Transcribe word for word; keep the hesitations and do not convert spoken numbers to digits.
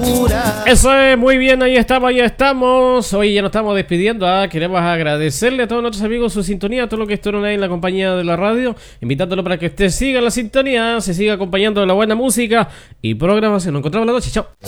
pura. Eso es, muy bien, ahí estamos, ahí estamos. Hoy ya nos estamos despidiendo. ¿ah? Queremos agradecerle a todos nuestros amigos su sintonía, a todos los que estuvieron ahí en la compañía de la radio, invitándolo para que usted siga la sintonía, se siga acompañando de la buena música y programación. Nos encontramos la noche, chao.